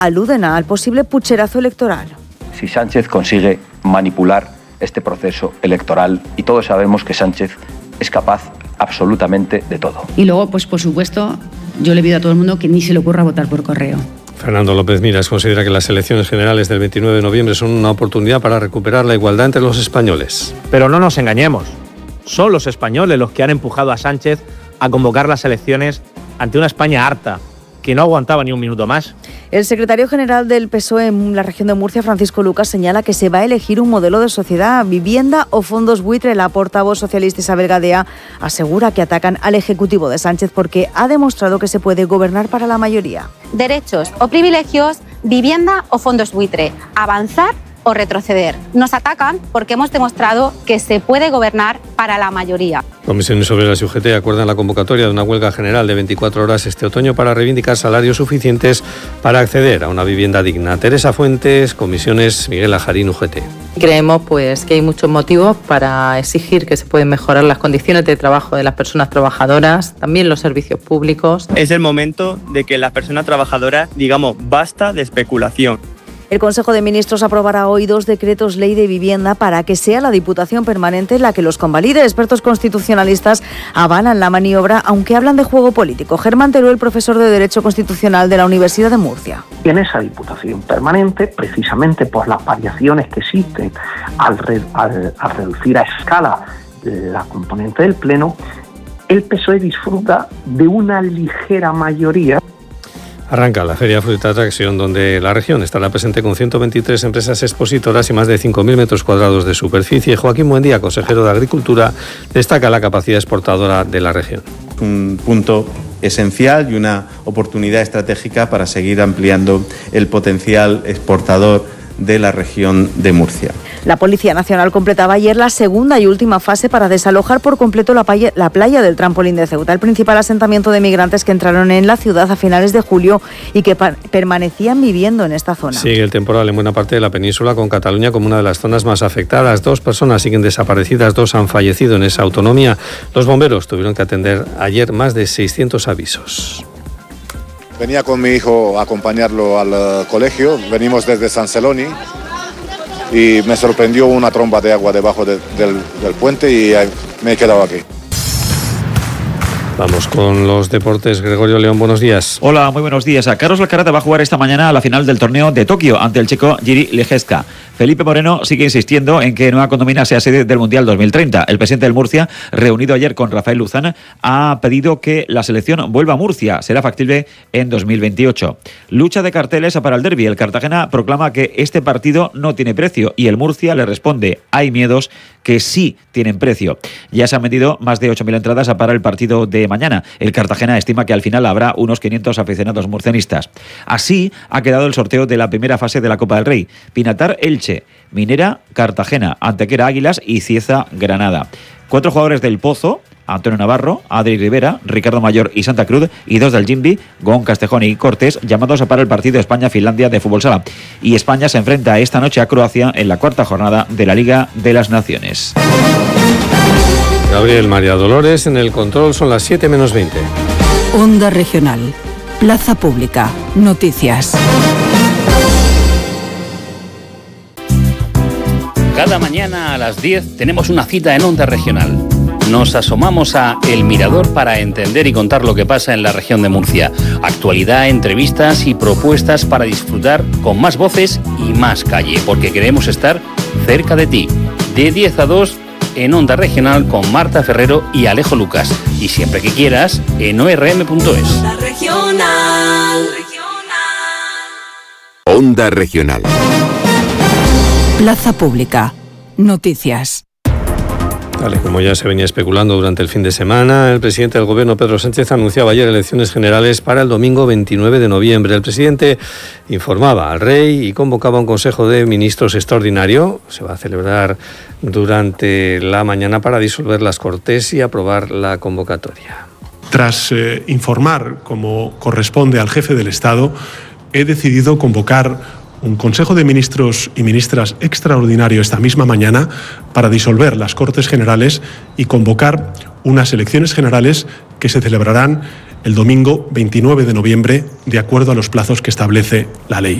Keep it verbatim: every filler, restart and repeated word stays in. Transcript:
Aluden al posible pucherazo electoral. Si Sánchez consigue manipular este proceso electoral, y todos sabemos que Sánchez es capaz absolutamente de todo. Y luego, pues por supuesto, yo le pido a todo el mundo que ni se le ocurra votar por correo. Fernando López Miras considera que las elecciones generales del veintinueve de noviembre son una oportunidad para recuperar la igualdad entre los españoles. Pero no nos engañemos, son los españoles los que han empujado a Sánchez a convocar las elecciones ante una España harta, que no aguantaba ni un minuto más. El secretario general del P S O E en la región de Murcia, Francisco Lucas, señala que se va a elegir un modelo de sociedad, vivienda o fondos buitre. La portavoz socialista Isabel Gadea asegura que atacan al Ejecutivo de Sánchez porque ha demostrado que se puede gobernar para la mayoría. Derechos o privilegios, vivienda o fondos buitre, avanzar o retroceder. Nos atacan porque hemos demostrado que se puede gobernar para la mayoría. Comisiones Obreras y U G T acuerdan la convocatoria de una huelga general de veinticuatro horas este otoño para reivindicar salarios suficientes para acceder a una vivienda digna. Teresa Fuentes, Comisiones, Miguel Ajarín, U G T. Creemos pues que hay muchos motivos para exigir que se pueden mejorar las condiciones de trabajo de las personas trabajadoras, también los servicios públicos. Es el momento de que las personas trabajadoras digamos basta de especulación. El Consejo de Ministros aprobará hoy dos decretos ley de vivienda para que sea la Diputación Permanente la que los convalide. Expertos constitucionalistas avalan la maniobra, aunque hablan de juego político. Germán Teruel, profesor de Derecho Constitucional de la Universidad de Murcia. En esa Diputación Permanente, precisamente por las variaciones que existen al, re, al, al reducir a escala la componente del Pleno, el P S O E disfruta de una ligera mayoría. Arranca la Feria Fruta Atracción, donde la región estará presente con ciento veintitrés empresas expositoras y más de cinco mil metros cuadrados de superficie. Joaquín Buendía, consejero de Agricultura, destaca la capacidad exportadora de la región. Un punto esencial y una oportunidad estratégica para seguir ampliando el potencial exportador de la región de Murcia. La Policía Nacional completaba ayer la segunda y última fase para desalojar por completo la playa, la playa del Trampolín de Ceuta, el principal asentamiento de migrantes que entraron en la ciudad a finales de julio y que pa- permanecían viviendo en esta zona. Sigue el temporal en buena parte de la península, con Cataluña como una de las zonas más afectadas. Dos personas siguen desaparecidas, dos han fallecido en esa autonomía. Los bomberos tuvieron que atender ayer más de seiscientos avisos. Venía con mi hijo a acompañarlo al uh, colegio, venimos desde San Celoni y me sorprendió una tromba de agua debajo de, del, del puente y uh, me he quedado aquí. Vamos con los deportes. Gregorio León, buenos días. Hola, muy buenos días. Carlos Alcaraz va a jugar esta mañana a la final del torneo de Tokio ante el checo Jiří Lehecka. Felipe Moreno sigue insistiendo en que Nueva Condomina sea sede del Mundial dos mil treinta. El presidente del Murcia, reunido ayer con Rafael Luzán, ha pedido que la selección vuelva a Murcia. Será factible en dos mil veintiocho. Lucha de carteles para el derbi. El Cartagena proclama que este partido no tiene precio y el Murcia le responde: hay miedos que sí tienen precio. Ya se han vendido más de ocho mil entradas para el partido de mañana. El Cartagena estima que al final habrá unos quinientos aficionados murcianistas. Así ha quedado el sorteo de la primera fase de la Copa del Rey. Pinatar Elche, Minera Cartagena, Antequera Águilas y Cieza Granada. Cuatro jugadores del Pozo: Antonio Navarro, Adri Rivera, Ricardo Mayor y Santa Cruz, y dos del Jimbi, Gon, Castejón y Cortés, llamados para el partido España-Finlandia de fútbol sala. Y España se enfrenta esta noche a Croacia en la cuarta jornada de la Liga de las Naciones. Gabriel María Dolores en el control, son las siete menos veinte. Onda Regional, Plaza Pública, Noticias. Cada mañana a las diez tenemos una cita en Onda Regional. Nos asomamos a El Mirador para entender y contar lo que pasa en la región de Murcia. Actualidad, entrevistas y propuestas para disfrutar con más voces y más calle, porque queremos estar cerca de ti. De diez a dos en Onda Regional con Marta Ferrero y Alejo Lucas. Y siempre que quieras en o r m punto es. Onda Regional. Onda Regional. Plaza Pública, Noticias. Tal y como ya se venía especulando durante el fin de semana, el presidente del Gobierno, Pedro Sánchez, anunciaba ayer elecciones generales para el domingo veintinueve de noviembre. El presidente informaba al rey y convocaba un Consejo de Ministros extraordinario. Se va a celebrar durante la mañana para disolver las Cortes y aprobar la convocatoria. Tras eh, informar, como corresponde al jefe del Estado, he decidido convocar un Consejo de Ministros y Ministras extraordinario esta misma mañana para disolver las Cortes Generales y convocar unas elecciones generales que se celebrarán el domingo veintinueve de noviembre, de acuerdo a los plazos que establece la ley.